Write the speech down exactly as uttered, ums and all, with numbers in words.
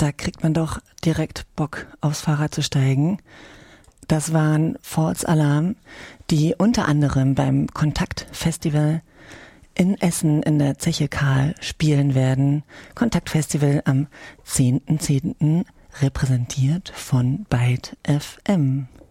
da kriegt man doch direkt Bock, aufs Fahrrad zu steigen. Das waren False Alarm, die unter anderem beim Kontakt-Festival in Essen in der Zeche Karl spielen werden. Kontakt-Festival am zehnten zehnten repräsentiert von Byte F M.